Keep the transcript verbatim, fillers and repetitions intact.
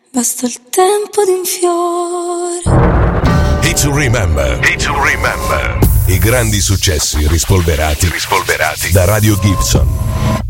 basta il tempo di un fiore. Hit to remember. Hit to remember. I grandi successi rispolverati, rispolverati da Radio Gibson.